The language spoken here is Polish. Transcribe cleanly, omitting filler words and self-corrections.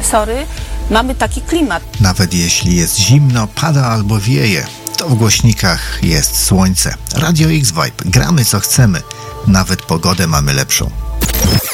sorry, mamy taki klimat. Nawet jeśli jest zimno, pada albo wieje, to w głośnikach jest słońce. Radio X Vibe. Gramy co chcemy. Nawet pogodę mamy lepszą.